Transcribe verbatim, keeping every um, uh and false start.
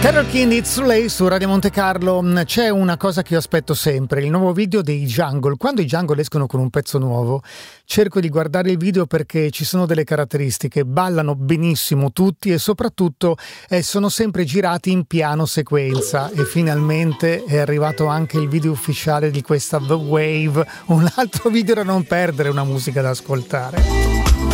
Terror King, It's Too Late su Radio Monte Carlo. C'è una cosa che io aspetto sempre, il nuovo video dei Jungle. Quando i Jungle escono con un pezzo nuovo, cerco di guardare il video perché ci sono delle caratteristiche, ballano benissimo tutti e soprattutto eh, sono sempre girati in piano sequenza, e finalmente è arrivato anche il video ufficiale di questa The Wave, un altro video da non perdere, una musica da ascoltare.